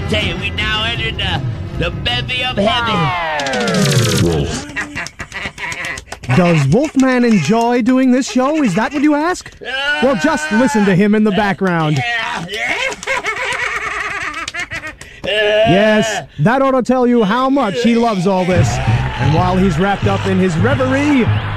tell you, we now entered the bevy of heavy. Wolf. Does Wolfman enjoy doing this show? Is that what you ask? Well, just listen to him in the background. Yes, that ought to tell you how much he loves all this. And while he's wrapped up in his reverie,